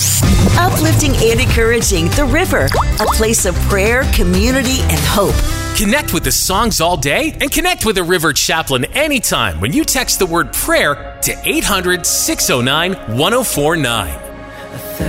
Uplifting and encouraging The River, a place of prayer, community, and hope. Connect with the songs all day and connect with the River Chaplain anytime when you text the word prayer to 800-609-1049.